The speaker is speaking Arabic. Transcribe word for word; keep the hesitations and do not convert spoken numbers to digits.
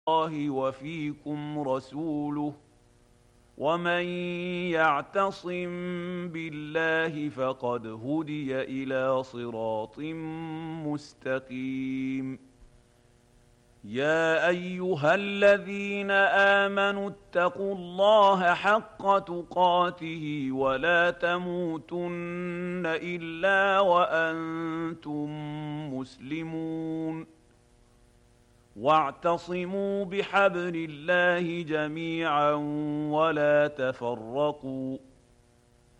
الله وفيكم رسوله ومن يعتصم بالله فقد هدي إلى صراط مستقيم. يا أيها الذين آمنوا اتقوا الله حق تقاته ولا تموتن إلا وأنتم مسلمون. واعتصموا بحبل الله جميعا ولا تفرقوا